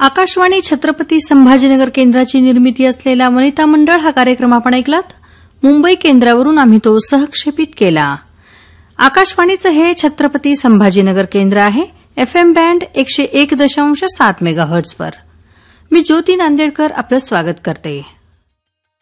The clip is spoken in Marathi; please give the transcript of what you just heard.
आकाशवाणी छत्रपती संभाजीनगर केंद्राची निर्मिती असलेला वनिता मंडळ हा कार्यक्रम आपण ऐकलात. मुंबई केंद्रावरून आम्ही तो सहक्षेपित केला. आकाशवाणीचं हे छत्रपती संभाजीनगर केंद्र आहे. FM band 101.7 मेगाहर्ट्झवर. मी ज्योती नांदेडकर आपलं स्वागत करते.